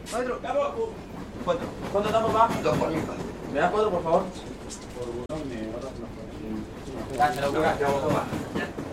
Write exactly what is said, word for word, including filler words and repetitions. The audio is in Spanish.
Maestro. Cuatro. ¿Cuánto estamos, papá? Dos por mi padre. ¿Me das cuatro, por favor? Por botón me ahora se nos pone. Gracias, lo que Toma.